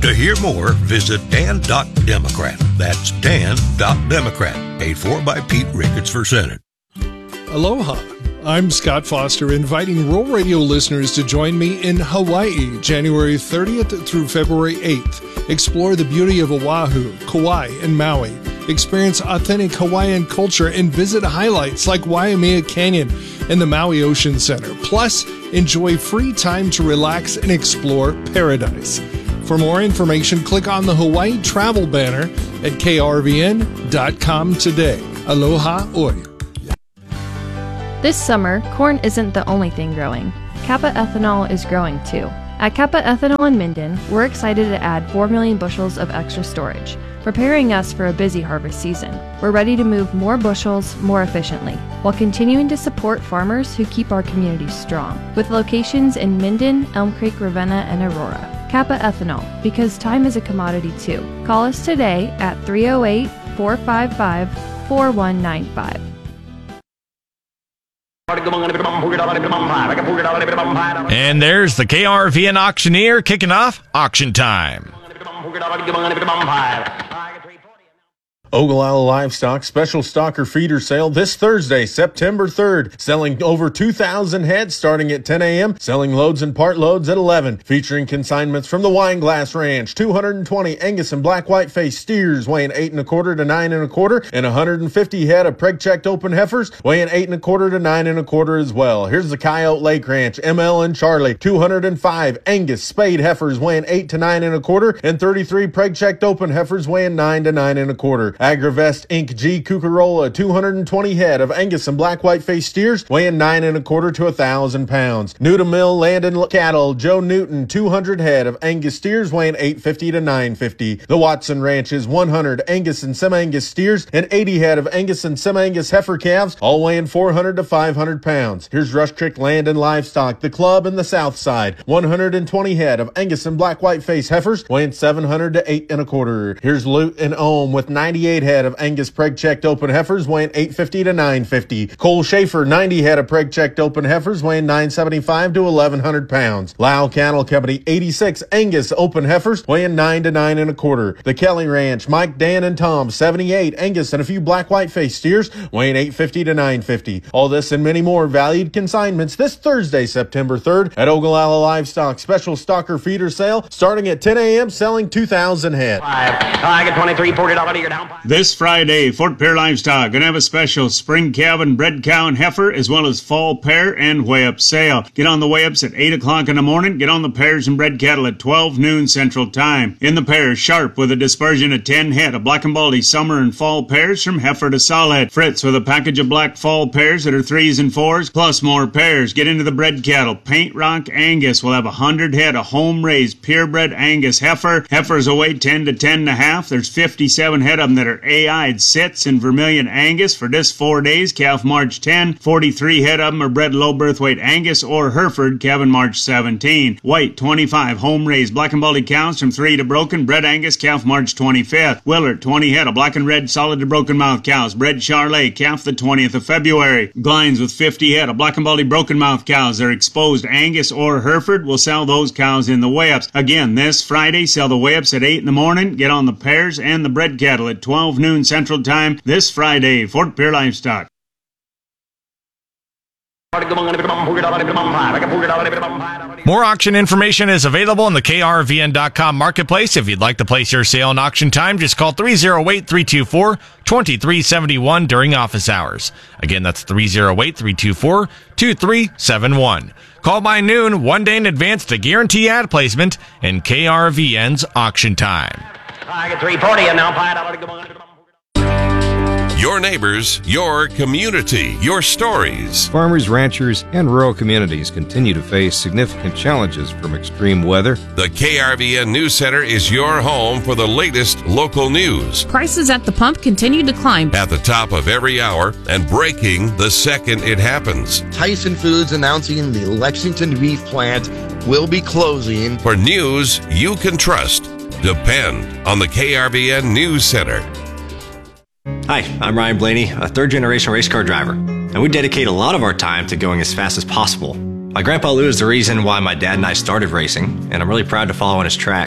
To hear more, visit Dan.Democrat. That's Dan.Democrat. Paid for by Pete Ricketts for Senate. Aloha. I'm Scott Foster, inviting Rural Radio listeners to join me in Hawaii, January 30th through February 8th. Explore the beauty of Oahu, Kauai, and Maui. Experience authentic Hawaiian culture and visit highlights like Waimea Canyon and the Maui Ocean Center. Plus, enjoy free time to relax and explore paradise. For more information, click on the Hawaii travel banner at krvn.com today. Aloha oi. This summer, corn isn't the only thing growing. Kappa Ethanol is growing too. At Kappa Ethanol in Minden, we're excited to add 4 million bushels of extra storage, preparing us for a busy harvest season. We're ready to move more bushels more efficiently, while continuing to support farmers who keep our communities strong, with locations in Minden, Elm Creek, Ravenna, and Aurora. Kappa Ethanol, because time is a commodity too. Call us today at 308-455-4195. And there's the KRVN auctioneer kicking off auction time. Ogallala Livestock Special Stocker Feeder Sale this Thursday, September 3rd. Selling over 2,000 heads starting at 10 a.m., selling loads and part loads at 11. Featuring consignments from the Wineglass Ranch, 220 Angus and Black White-Faced steers weighing 8 1/4 to 9 1/4, and 150 head of preg-checked open heifers weighing 8 1/4 to 9 1/4 as well. Here's the Coyote Lake Ranch, ML and Charlie, 205 Angus spayed heifers weighing 8 to 9 1/4, and 33 preg-checked open heifers weighing 9 to 9 1/4. Agravest Inc. G. Cucarola, 220 head of Angus and Black White-Faced steers weighing 9 1/4 to 1,000 pounds. Newton Mill Landon Cattle, Joe Newton, 200 head of Angus steers weighing 850 to 950. The Watson Ranches, 100 Angus and Semi-Angus steers and 80 head of Angus and Semi-Angus heifer calves, all weighing 400 to 500 pounds. Here's Rush Creek Land and Livestock, the club in the south side, 120 head of Angus and Black White-Faced heifers weighing 700 to 8 1/4. Here's Lute and Ohm with 98 head of Angus preg-checked open heifers weighing 850 to 950. Cole Schaefer, 90 head of preg-checked open heifers weighing 975 to 1,100 pounds. Lau Cattle Company, 86 Angus open heifers weighing 9 to 9 1/4. The Kelly Ranch, Mike, Dan, and Tom, 78 Angus and a few Black White-Faced steers weighing 850 to 950. All this and many more valued consignments this Thursday, September 3rd at Ogallala Livestock Special Stocker Feeder Sale starting at 10 a.m., selling 2,000 head. I get 23, $40 to your down. This Friday, Fort Pierre Livestock going to have a special spring calving bred cow and heifer as well as fall pair and weigh-up sale. Get on the weigh-ups at 8 o'clock in the morning. Get on the pairs and bred cattle at 12 noon Central Time. In the pairs, Sharp with a dispersion of 10 head of black and baldy summer and fall pairs from heifer to solid. Fritz with a package of black fall pairs that are 3s and 4s plus more pairs. Get into the bred cattle. Paint Rock Angus will have 100 head of home-raised purebred Angus heifer. Heifers will weigh 10 to 10 and a half. There's 57 head of them that are AI'd sits in Vermilion Angus for this 4 days, calf March 10. 43 head of them are bred low birth weight Angus or Hereford, calving March 17. White, 25 home-raised black and baldy cows from 3 to broken, bred Angus, calf March 25th. Willard, 20 head of black and red solid to broken mouth cows, bred Charlet, calf the 20th of February. Glines with 50 head of black and baldy broken mouth cows. They're exposed Angus or Hereford. We'll sell those cows in the weigh-ups. Again, this Friday, sell the weigh-ups at 8 in the morning. Get on the pairs and the bred cattle at 12 noon Central Time this Friday. Fort Pierre Livestock. More auction information is available on the KRVN.com marketplace. If you'd like to place your sale in auction time, just call 308-324-2371 during office hours. Again, that's 308-324-2371. Call by noon, 1 day in advance to guarantee ad placement in KRVN's auction time. I get 340 and now $5. Your neighbors, your community, your stories. Farmers, ranchers, and rural communities continue to face significant challenges from extreme weather. The KRVN News Center is your home for the latest local news. Prices at the pump continue to climb. At the top of every hour and breaking the second it happens. Tyson Foods announcing the Lexington beef plant will be closing. For news you can trust, depend on the KRVN News Center. Hi, I'm Ryan Blaney, a third-generation race car driver, and we dedicate a lot of our time to going as fast as possible. My grandpa Lou is the reason why my dad and I started racing, and I'm really proud to follow in his tracks.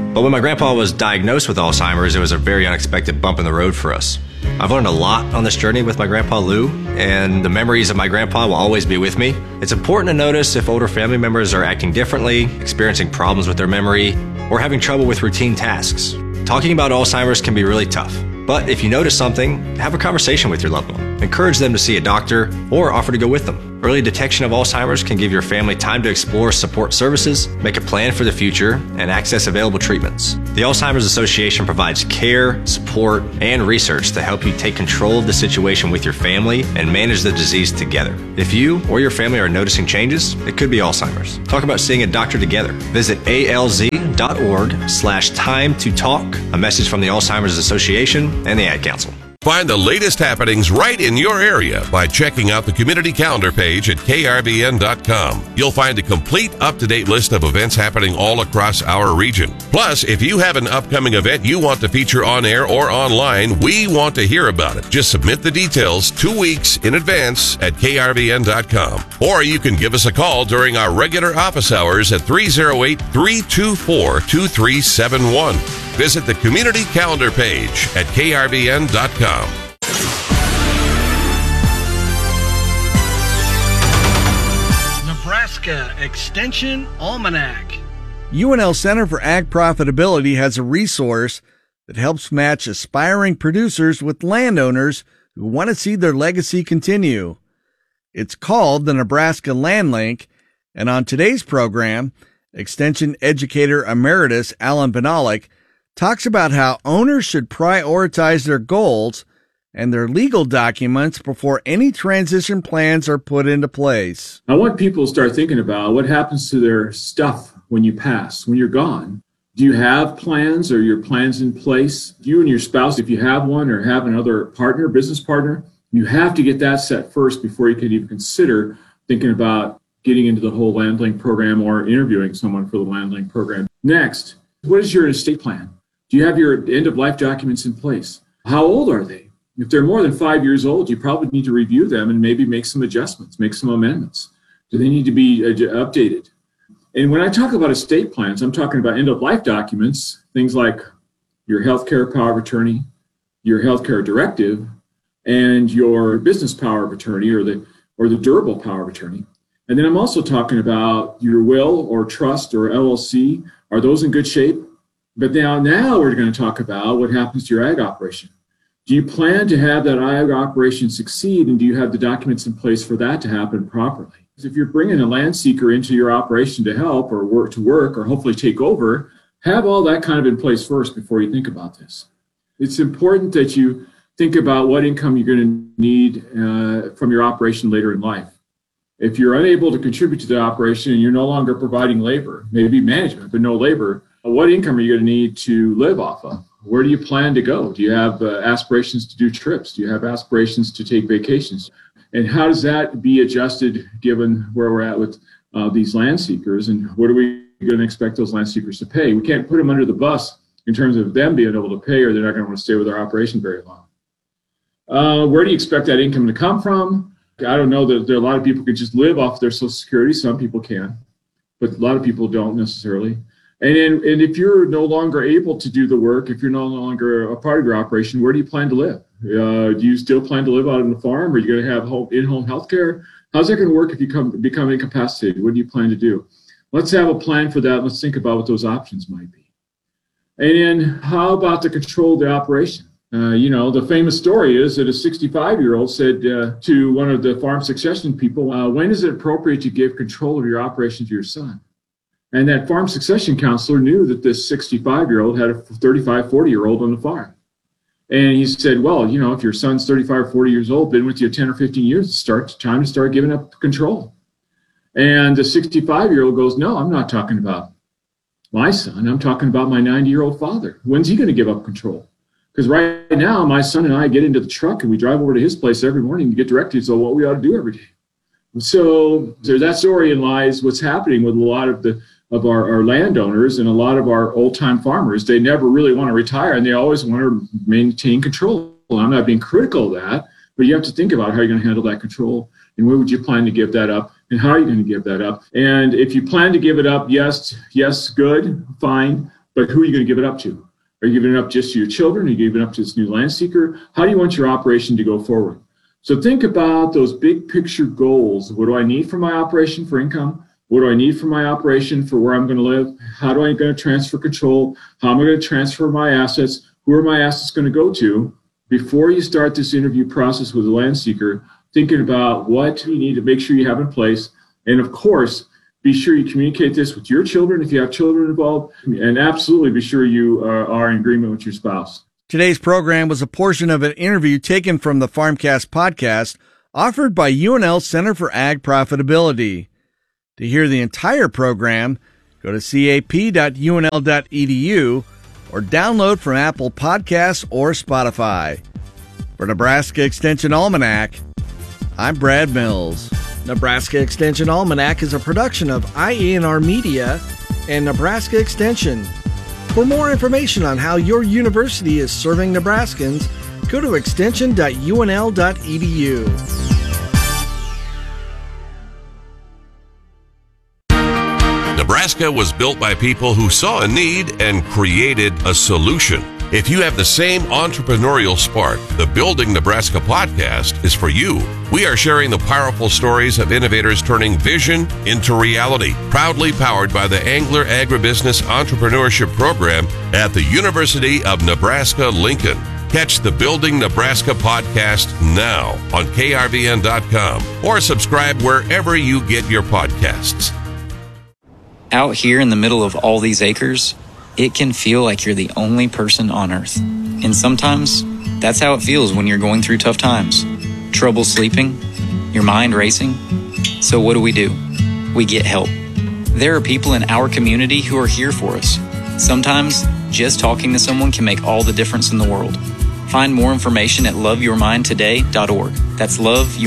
But when my grandpa was diagnosed with Alzheimer's, it was a very unexpected bump in the road for us. I've learned a lot on this journey with my grandpa Lou, and the memories of my grandpa will always be with me. It's important to notice if older family members are acting differently, experiencing problems with their memory, or having trouble with routine tasks. Talking about Alzheimer's can be really tough, but if you notice something, have a conversation with your loved one. Encourage them to see a doctor or offer to go with them. Early detection of Alzheimer's can give your family time to explore support services, make a plan for the future, and access available treatments. The Alzheimer's Association provides care, support, and research to help you take control of the situation with your family and manage the disease together. If you or your family are noticing changes, it could be Alzheimer's. Talk about seeing a doctor together. Visit alz.org/time to talk. A message from the Alzheimer's Association and the Ad Council. Find the latest happenings right in your area by checking out the community calendar page at krvn.com. You'll find a complete up-to-date list of events happening all across our region. Plus, if you have an upcoming event you want to feature on air or online, we want to hear about it. Just submit the details 2 weeks in advance at krvn.com. Or you can give us a call during our regular office hours at 308-324-2371. Visit the community calendar page at krvn.com. Nebraska Extension Almanac. UNL Center for Ag Profitability has a resource that helps match aspiring producers with landowners who want to see their legacy continue. It's called the Nebraska Land Link, and on today's program, Extension Educator Emeritus Alan Benalik talks about how owners should prioritize their goals and their legal documents before any transition plans are put into place. I want people to start thinking about what happens to their stuff when you pass, when you're gone. Do you have plans? Are your plans in place? You and your spouse, if you have one or have another partner, business partner, you have to get that set first before you can even consider thinking about getting into the whole Land Link program or interviewing someone for the Land Link program. Next, what is your estate plan? Do you have your end-of-life documents in place? How old are they? If they're more than 5 years old, you probably need to review them and maybe make some adjustments, make some amendments. Do they need to be updated? And when I talk about estate plans, I'm talking about end-of-life documents, things like your healthcare power of attorney, your healthcare directive, and your business power of attorney or the durable power of attorney. And then I'm also talking about your will or trust or LLC. Are those in good shape? But now we're going to talk about what happens to your ag operation. Do you plan to have that ag operation succeed, and do you have the documents in place for that to happen properly? If you're bringing a land seeker into your operation to help or work or hopefully take over, have all that kind of in place first before you think about this. It's important that you think about what income you're going to need from your operation later in life. If you're unable to contribute to the operation and you're no longer providing labor, maybe management, but no labor, what income are you going to need to live off of? Where do you plan to go? Do you have aspirations to do trips? Do you have aspirations to take vacations? And how does that be adjusted given where we're at with these land seekers? And what are we going to expect those land seekers to pay? We can't put them under the bus in terms of them being able to pay, or they're not going to want to stay with our operation very long. Where do you expect that income to come from? I don't know that there are a lot of people who can just live off their Social Security. Some people can, but a lot of people don't necessarily. And if you're no longer able to do the work, if you're no longer a part of your operation, where do you plan to live? Do you still plan to live out on the farm? Are you going to have in-home health care? How's that going to work if you become incapacitated? What do you plan to do? Let's have a plan for that. Let's think about what those options might be. And then how about the control of the operation? The famous story is that a 65-year-old said to one of the farm succession people, when is it appropriate to give control of your operation to your son? And that farm succession counselor knew that this 65-year-old had a 35, 40-year-old on the farm. And he said, well, if your son's 35 or 40 years old, been with you 10 or 15 years, it's time to start giving up control. And the 65-year-old goes, no, I'm not talking about my son. I'm talking about my 90-year-old father. When's he going to give up control? Because right now, my son and I get into the truck and we drive over to his place every morning to get directives on what we ought to do every day. So there's that story in lies what's happening with a lot of our landowners and a lot of our old-time farmers. They never really want to retire, and they always want to maintain control. Well, I'm not being critical of that, but you have to think about how you're going to handle that control, and where would you plan to give that up, and how are you going to give that up? And if you plan to give it up, yes, good, fine, But who are you going to give it up to? Are you giving it up just to your children? Are you giving it up to this new land seeker? How do you want your operation to go forward? So think about those big picture goals. What do I need for my operation for income? What do I need for my operation for where I'm going to live? How do I going to transfer control? How am I going to transfer my assets? Who are my assets going to go to? Before you start this interview process with a land seeker, thinking about what you need to make sure you have in place. And of course, be sure you communicate this with your children if you have children involved, and absolutely be sure you are in agreement with your spouse. Today's program was a portion of an interview taken from the Farmcast podcast offered by UNL Center for Ag Profitability. To hear the entire program, go to cap.unl.edu or download from Apple Podcasts or Spotify. For Nebraska Extension Almanac, I'm Brad Mills. Nebraska Extension Almanac is a production of IENR Media and Nebraska Extension. For more information on how your university is serving Nebraskans, go to extension.unl.edu. Nebraska was built by people who saw a need and created a solution. If you have the same entrepreneurial spark, the Building Nebraska podcast is for you. We are sharing the powerful stories of innovators turning vision into reality. Proudly powered by the Angler Agribusiness Entrepreneurship Program at the University of Nebraska-Lincoln. Catch the Building Nebraska podcast now on krvn.com or subscribe wherever you get your podcasts. Out here in the middle of all these acres, it can feel like you're the only person on Earth. And sometimes, that's how it feels when you're going through tough times. Trouble sleeping, your mind racing. So what do? We get help. There are people in our community who are here for us. Sometimes, just talking to someone can make all the difference in the world. Find more information at loveyourmindtoday.org. That's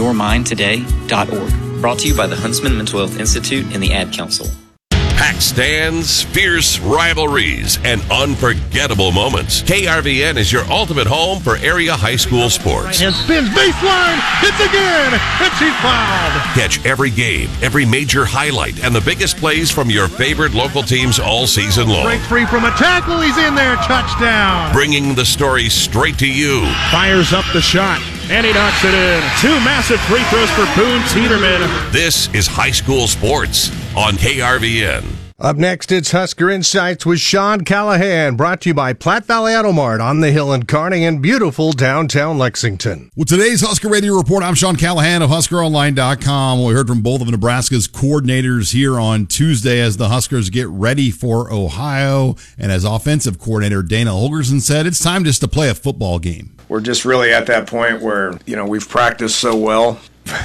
loveyourmindtoday.org. Brought to you by the Huntsman Mental Health Institute and the Ad Council. Packed stands, fierce rivalries, and unforgettable moments. KRVN is your ultimate home for area high school sports. And spins baseline, hits again, and she's fouled. Catch every game, every major highlight, and the biggest plays from your favorite local teams all season long. Breaks free from a tackle, he's in there, touchdown. Bringing the story straight to you. Fires up the shot, and he knocks it in. Two massive free throws for Boone Teeterman. This is high school sports on KRVN. Up next, it's Husker Insights with Sean Callahan, brought to you by Platte Valley Auto Mart on the Hill in Kearney and beautiful downtown Lexington. With today's Husker Radio Report, I'm Sean Callahan of HuskerOnline.com. We heard from both of Nebraska's coordinators here on Tuesday as the Huskers get ready for Ohio. And as offensive coordinator Dana Holgorsen said, it's time just to play a football game. We're just really at that point where, we've practiced so well,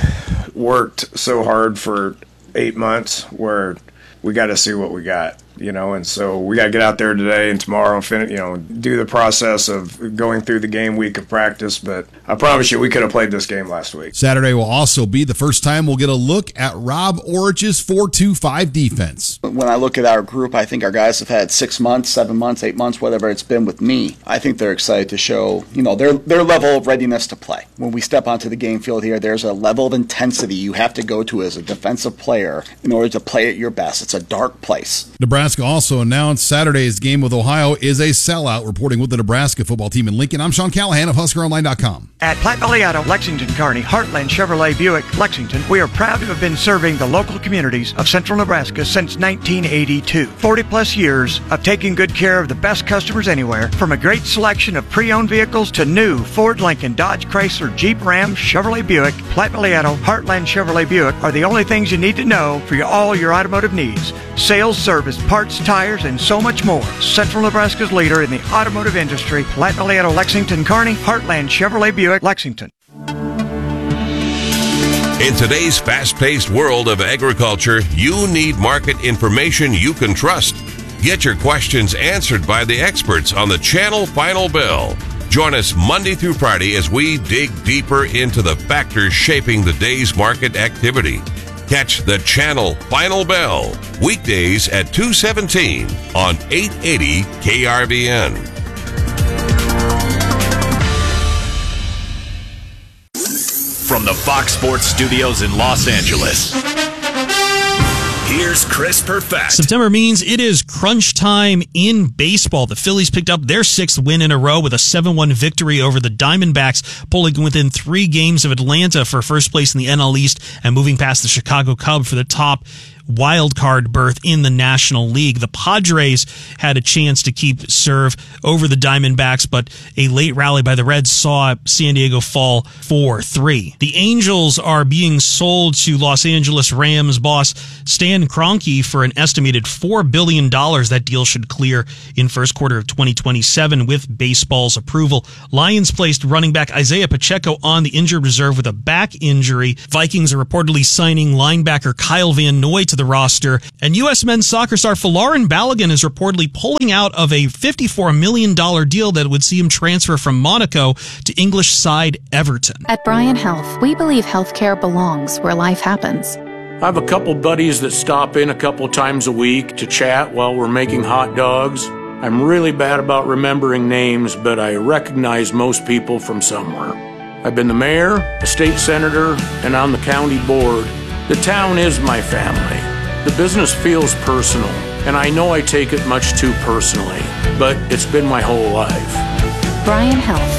worked so hard for 8 months where we got to see what we got, and so we got to get out there today and tomorrow and finish, do the process of going through the game week of practice. But I promise you, we could have played this game last week. Saturday will also be the first time we'll get a look at Rob Orich's 4-2-5 defense. When I look at our group, I think our guys have had 6 months, 7 months, 8 months, whatever it's been with me. I think they're excited to show, their level of readiness to play. When we step onto the game field here, there's a level of intensity you have to go to as a defensive player in order to play at your best. It's a dark place. Nebraska also announced Saturday's game with Ohio is a sellout. Reporting with the Nebraska football team in Lincoln, I'm Sean Callahan of HuskerOnline.com. At Platte Valley Auto, Lexington, Kearney, Heartland Chevrolet Buick, Lexington, we are proud to have been serving the local communities of central Nebraska since 1982. 40-plus years of taking good care of the best customers anywhere, from a great selection of pre-owned vehicles to new Ford, Lincoln, Dodge, Chrysler, Jeep, Ram, Chevrolet Buick. Platte Valley Auto, Heartland Chevrolet Buick are the only things you need to know for all your automotive needs. Sales, service, parts, tires, and so much more. Central Nebraska's leader in the automotive industry, Platte Valley Auto, Lexington, Kearney, Heartland Chevrolet Buick, Lexington. In today's fast-paced world of agriculture, you need market information you can trust. Get your questions answered by the experts on the Channel Final Bell. Join us Monday through Friday as we dig deeper into the factors shaping the day's market activity. Catch the Channel Final Bell weekdays at 2:17 on 880 KRVN. From the Fox Sports Studios in Los Angeles, Here's Chris Perfett. September means it is crunch time in baseball. The Phillies picked up their 6th win in a row with a 7-1 victory over the Diamondbacks, pulling within 3 games of Atlanta for first place in the NL East and moving past the Chicago Cubs for the top wild card berth in the National League. The Padres had a chance to keep serve over the Diamondbacks, but a late rally by the Reds saw San Diego fall 4-3. The Angels are being sold to Los Angeles Rams boss Stan Kroenke for an estimated $4 billion. That deal should clear in first quarter of 2027 with baseball's approval. Lions placed running back Isaiah Pacheco on the injured reserve with a back injury. Vikings are reportedly signing linebacker Kyle Van Noy to the roster, and U.S. men's soccer star Folarin Balogun is reportedly pulling out of a $54 million deal that would see him transfer from Monaco to English side Everton. At Bryan Health, we believe healthcare belongs where life happens. I have a couple buddies that stop in a couple times a week to chat while we're making hot dogs. I'm really bad about remembering names, but I recognize most people from somewhere. I've been the mayor, a state senator, and on the county board. The town is my family. The business feels personal, and I know I take it much too personally, but it's been my whole life. Bryan Health.